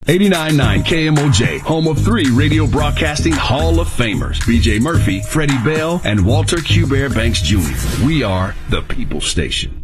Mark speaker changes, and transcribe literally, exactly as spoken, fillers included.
Speaker 1: eighty-nine point nine K M O J, home of three radio broadcasting Hall of Famers, B J Murphy, Freddie Bell, and Walter Q. Bear Banks Junior We are the People Station.